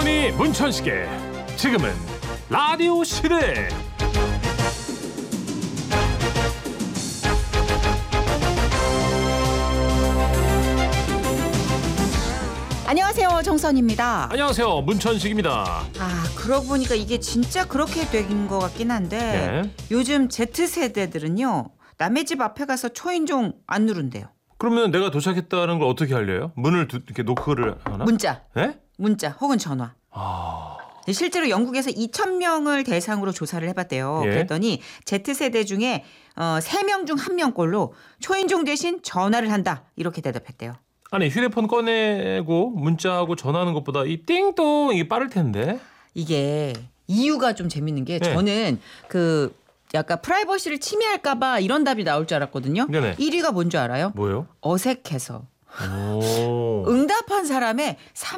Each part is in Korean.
정선이 문천식의 지금은 라디오 시대. 안녕하세요, 정선입니다. 안녕하세요, 문천식입니다. 그러고 보니까 이게 진짜 그렇게 된 것 같긴 한데 요즘 Z세대들은요 남의 집 앞에 가서 초인종 안 누른대요. 그러면 내가 도착했다는 걸 어떻게 알려요? 문을 이렇게 노크를 하나? 문자, 네? 문자 혹은 전화. 실제로 영국에서 2,000명을 대상으로 조사를 해봤대요. 그랬더니 Z세대 중에 3명 중 1명꼴로 초인종 대신 전화를 한다 이렇게 대답했대요. 아니 휴대폰 꺼내고 문자하고 전화하는 것보다 이 띵동 이게 빠를 텐데. 이게 이유가 좀 재밌는 게 저는 그 약간 프라이버시를 침해할까 봐 이런 답이 나올 줄 알았거든요. 네네. 1위가 뭔 줄 알아요? 뭐요? 어색해서. 오. 응답한 사람의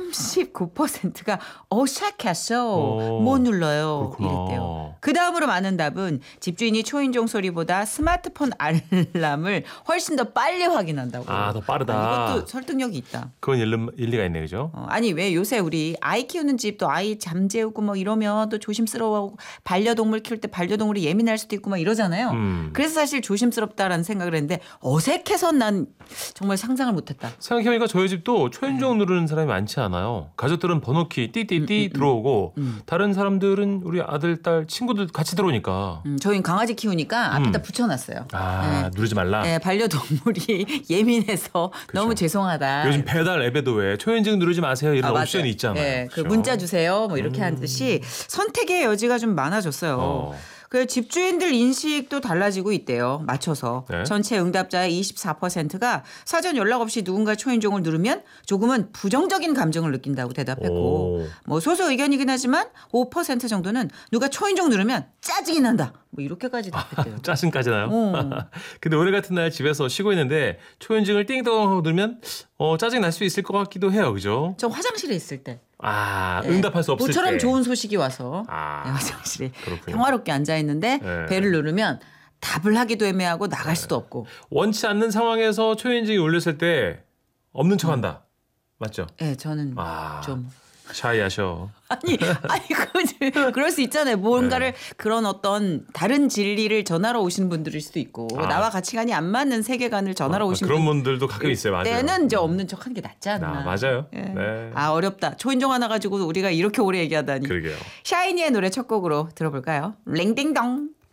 39%가 어색해서 못 눌러요. 그렇구나. 이랬대요. 그 다음으로 많은 답은 집주인이 초인종 소리보다 스마트폰 알람을 훨씬 더 빨리 확인한다고. 더 빠르다. 이것도 설득력이 있다. 그건 일리가 있네, 그죠? 아니 왜 요새 우리 아이 키우는 집 또 아이 잠재우고 뭐 이러면 또 조심스러워하고 반려동물 키울 때 반려동물이 예민할 수도 있고 막 이러잖아요. 그래서 사실 조심스럽다라는 생각을 했는데 어색해서 난 정말 상상을 못했다. 생각해보니까 저희 집도 초인종 누르는 사람이 많지 않아요. 가족들은 번호키 띠띠띠 들어오고 다른 사람들은 우리 아들, 딸, 친구들 같이 들어오니까. 저희는 강아지 키우니까 앞에다 붙여놨어요. 누르지 말라. 네, 반려동물이 예민해서 너무 죄송하다. 요즘 배달 앱에도 왜 초인종 누르지 마세요 이런 옵션이 있잖아요. 네, 그 그렇죠? 문자 주세요 뭐 이렇게 하는 듯이 선택의 여지가 좀 많아졌어요. 그 집주인들 인식도 달라지고 있대요. 맞춰서. 전체 응답자의 24%가 사전 연락 없이 누군가 초인종을 누르면 조금은 부정적인 감정을 느낀다고 대답했고 뭐 소수 의견이긴 하지만 5% 정도는 누가 초인종 누르면 짜증이 난다. 뭐 이렇게까지 답했대요. 짜증까지 나요? 근데 오늘 같은 날 집에서 쉬고 있는데 초인종을 띵동 하고 누르면 짜증 날 수 있을 것 같기도 해요. 그죠? 저 화장실에 있을 때. 응답할 수 없을 때. 모처럼 좋은 소식이 와서 화장실에 그렇군요. 평화롭게 앉아있는데 벨을 누르면 답을 하기도 애매하고 나갈 수도 없고. 원치 않는 상황에서 초인종이 울렸을 때 없는 척한다. 맞죠? 네, 저는 좀. 샤이하셔. 아니 그럴 수 있잖아요. 뭔가를 그런 어떤 다른 진리를 전하러 오시는 분들일 수도 있고 나와 가치관이 안 맞는 세계관을 전하러 오시는 그런 분들도 가끔 있어요. 맞아요. 때는 이제 없는 척하는 게 낫지 않나. 맞아요. 네. 어렵다. 초인종 하나 가지고 우리가 이렇게 오래 얘기하다니. 그러게요. 샤이니의 노래 첫 곡으로 들어볼까요? 링딩동.